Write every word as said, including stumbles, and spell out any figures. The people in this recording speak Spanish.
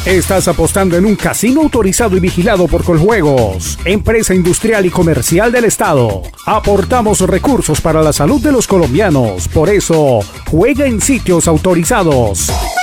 Estás apostando en un casino autorizado y vigilado por Coljuegos, empresa industrial y comercial del Estado. Aportamos recursos para la salud de los colombianos. Por eso, juega en sitios autorizados.